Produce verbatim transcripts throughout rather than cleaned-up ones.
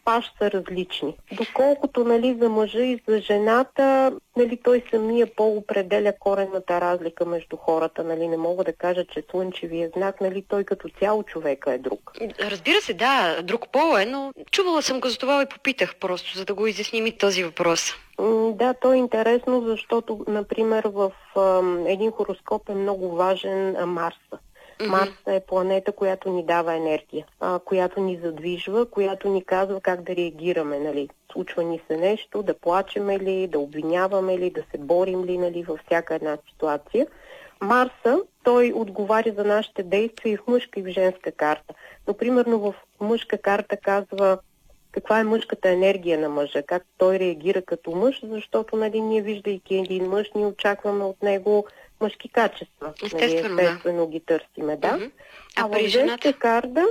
паш са различни. Доколкото, нали, за мъжа и за жената, нали, той самия пол определя коренната разлика между хората. Нали, не мога да кажа, че слънчевия знак, нали, той като цяло човека е друг. Разбира се, да, друг пол е, но чувала съм го за това и попитах просто, за да го изясним и този въпрос. Да, то е интересно, защото, например, в а, един хороскоп е много важен а, Марса. Mm-hmm. Марс е планета, която ни дава енергия, а, която ни задвижва, която ни казва как да реагираме, нали. Случва ни се нещо, да плачеме ли, да обвиняваме ли, да се борим ли, нали, във всяка една ситуация. Марса, той отговаря за нашите действия и в мъжка и в женска карта. Но, примерно, в мъжка карта казва каква е мъжката енергия на мъжа, как той реагира като мъж, защото, нали, ние, виждайки един мъж, ние очакваме от него мъжки качества. Естествено, нали, естествено ги търсиме, да. Mm-hmm. А, а при в женска карта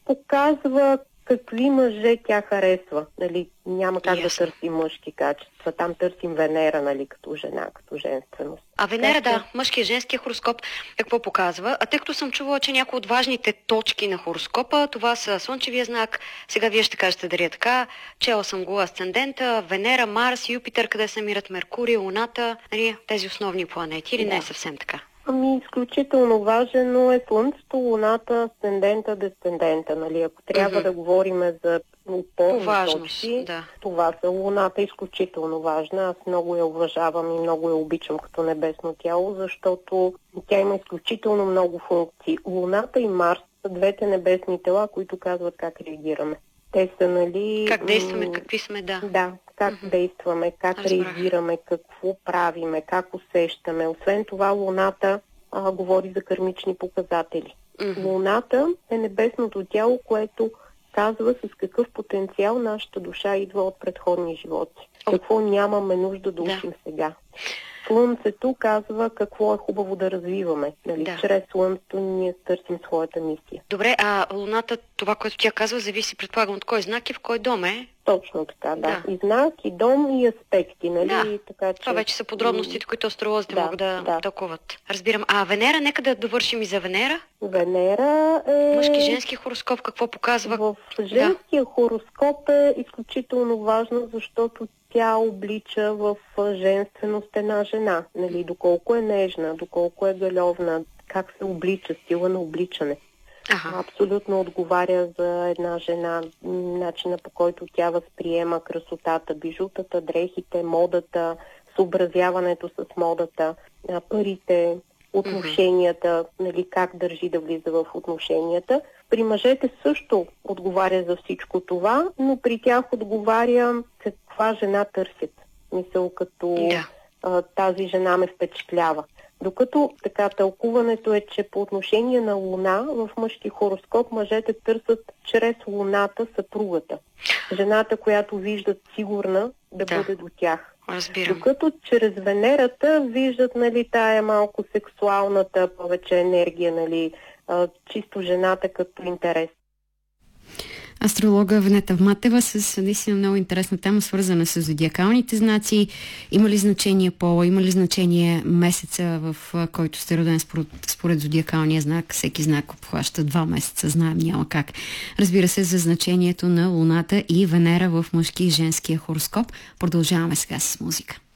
показва какви мъже тя харесва. Нали, няма как Ясно. да търсим мъжки качества. Там търсим Венера, нали, като жена, като женственост. А Венера, Как да, мъжкия и женския хороскоп, какво показва? А тъй като съм чувала, че някои от важните точки на хороскопа, това са слънчевия знак, сега вие ще кажете дали е така, чела съм го асцендента, Венера, Марс, Юпитер, къде се намират Меркурий, Луната, нали, тези основни планети, или да. Не е съвсем така? Ами, изключително важно е Слънцето, Луната, асцендента, десцендента. Нали? Ако трябва mm-hmm. да говорим за опорни точки, да. това са. Луната е изключително важна. Аз много я уважавам и много я обичам като небесно тяло, защото тя има изключително много функции. Луната и Марс са двете небесни тела, които казват как реагираме. Те са, нали... Как действаме, какви сме, да. Да, как mm-hmm. действаме, как Разбрах. реагираме, какво правиме, как усещаме. Освен това, Луната а, говори за кармични показатели. Mm-hmm. Луната е небесното тяло, което казва с какъв потенциал нашата душа идва от предходни животи. Oh. Какво нямаме нужда да учим да. сега. Слънцето казва какво е хубаво да развиваме. Нали? Да. Чрез Слънцето ние търсим своята мисия. Добре, а Луната, това, което тя казва, зависи, предполагам, от кой знак и в кой дом е? Точно така, да. да. И знак, и дом, и аспекти, нали? Да. Така, че... Това вече са подробностите, които астролозите да, могат да, да тълкуват. Разбирам. А Венера, нека да довършим и за Венера. Венера е... Мъжки, женски хороскоп, какво показва? В женския да. хороскоп е изключително важно, защото тя облича в женственост една жена. Нали? Доколко е нежна, доколко е галевна, как се облича, стила на обличане. Ага. Абсолютно отговаря за една жена, начина по който тя възприема красотата, бижутата, дрехите, модата, съобразяването с модата, парите, отношенията, нали, как държи да влиза в отношенията. При мъжете също отговаря за всичко това, но при тях отговаря каква жена търсят. Мисъл, като да. а, тази жена ме впечатлява. Докато така тълкуването е, че по отношение на Луна в мъжки хороскоп мъжете търсят чрез Луната съпругата. Жената, която виждат сигурна да, да. бъде до тях. Разбирам. Докато чрез Венерата виждат, нали, тая малко сексуалната повече енергия, нали, а, чисто жената като интерес. Астролога Венета Вматева с наистина много интересна тема, свързана с зодиакалните знаци. Има ли значение пола, има ли значение месеца, в който сте роден според, според зодиакалния знак? Всеки знак обхваща два месеца, знаем, няма как. Разбира се, за значението на Луната и Венера в мъжки и женския хороскоп. Продължаваме сега с музика.